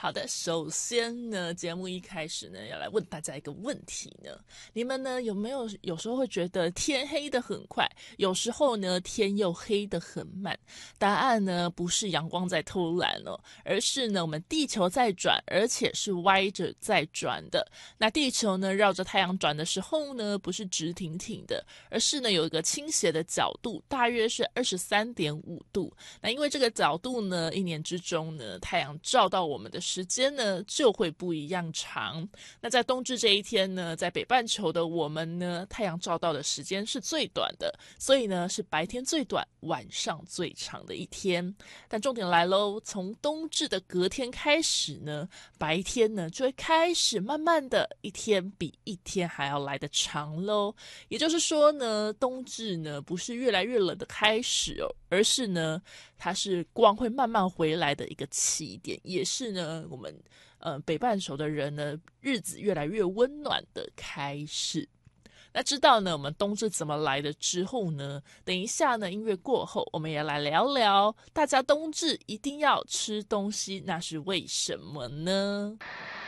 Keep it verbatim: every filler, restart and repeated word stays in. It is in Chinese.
好的，首先呢，节目一开始呢，要来问大家一个问题呢，你们呢有没有有时候会觉得天黑得很快，有时候呢天又黑得很慢？答案呢不是阳光在偷懒哦，而是呢我们地球在转，而且是歪着在转的。那地球呢绕着太阳转的时候呢，不是直挺挺的，而是呢有一个倾斜的角度，大约是二十三点五度。那因为这个角度呢，一年之中呢，太阳照到我们的时间呢就会不一样长。那在冬至这一天呢，在北半球的我们呢，太阳照到的时间是最短的，所以呢是白天最短，晚上最长的一天。但重点来喽，从冬至的隔天开始呢，白天呢就会开始慢慢的一天比一天还要来得长喽。也就是说呢，冬至呢不是越来越冷的开始哦，而是呢它是光会慢慢回来的一个起点，也是呢我们呃北半球的人呢日子越来越温暖的开始。那知道呢我们冬至怎么来的之后呢，等一下呢音乐过后，我们也来聊聊大家冬至一定要吃东西，那是为什么呢？